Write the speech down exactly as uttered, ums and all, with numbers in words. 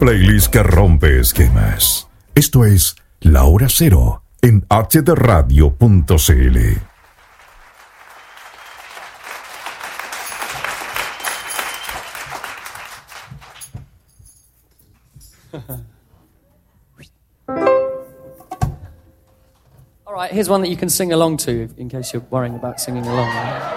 playlist que rompe esquemas. Esto es La Hora Cero en h d radio punto c l. All right, here's one that you can sing along to in case you're worrying about singing along. Right?